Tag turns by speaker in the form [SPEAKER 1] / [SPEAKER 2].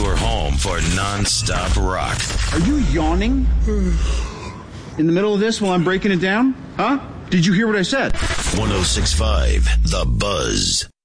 [SPEAKER 1] your home for non-stop rock.
[SPEAKER 2] Are you yawning? In the middle of this while I'm breaking it down? Huh? Did you hear what I said?
[SPEAKER 1] 106.5 The Buzz.